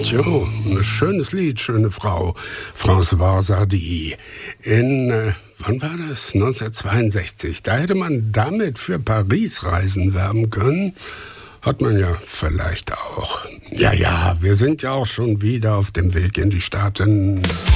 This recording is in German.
Jo, ein schönes Lied, schöne Frau. Françoise Hardy. Wann war das? 1962. Da hätte man damit für Paris-Reisen werben können. Hat man ja vielleicht auch. Ja, wir sind ja auch schon wieder auf dem Weg in die Staaten.